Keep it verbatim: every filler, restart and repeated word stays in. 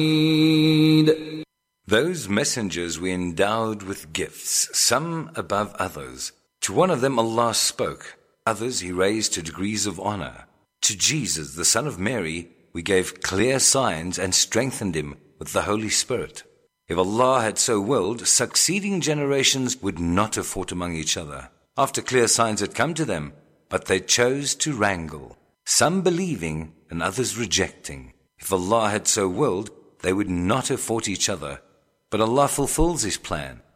Those messengers we endowed with gifts, some above others. To one of them Allah spoke, others He raised to degrees of honor. To Jesus, the son of Mary, we gave clear signs and strengthened him with the Holy Spirit. If Allah had so willed, succeeding generations would not have fought among each other, after clear signs had come to them, but they chose to wrangle, some believing and others rejecting. If Allah had so willed, they would not have fought each other, but Allah fulfills His plan.